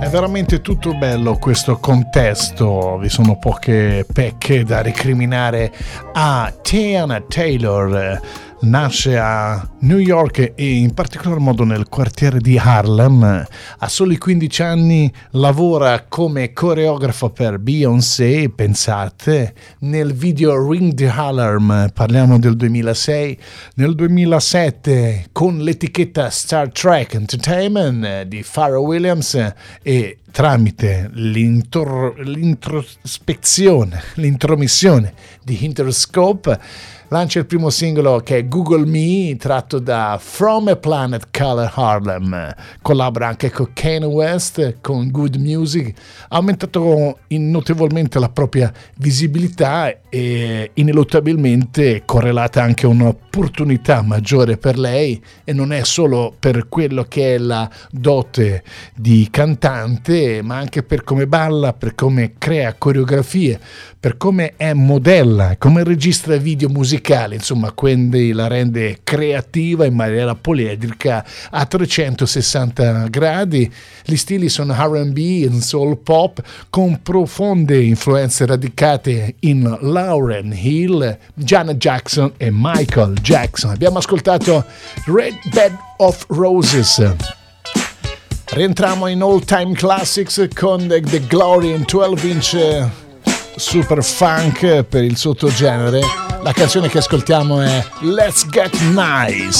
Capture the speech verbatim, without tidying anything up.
È veramente tutto bello questo contesto, vi sono poche pecche da recriminare a Teyana Taylor. Nasce a New York e in particolar modo nel quartiere di Harlem. A soli quindici anni lavora come coreografo per Beyoncé, pensate, nel video Ring the Alarm, parliamo del duemilasei. Nel duemilasette con l'etichetta Star Trek Entertainment di Pharrell Williams e tramite l'intro, l'introspezione, l'intromissione di Interscope lancia il primo singolo che è Google Me, tratto da From a Planet Color Harlem. Collabora anche con Kanye West, con Good Music, ha aumentato notevolmente la propria visibilità e ineluttabilmente correlata anche un'opportunità maggiore per lei, e non è solo per quello che è la dote di cantante, ma anche per come balla, per come crea coreografie, per come è modella, come registra video musicali, insomma, quindi la rende creativa in maniera poliedrica a trecentosessanta gradi. Gli stili sono R and B e soul pop con profonde influenze radicate in Lauryn Hill, Janet Jackson e Michael Jackson. Abbiamo ascoltato Red Bed of Roses. Rientriamo in All Time Classics con The, The Glory in dodici inch super funk per il sottogenere. La canzone che ascoltiamo è Let's Get Nice.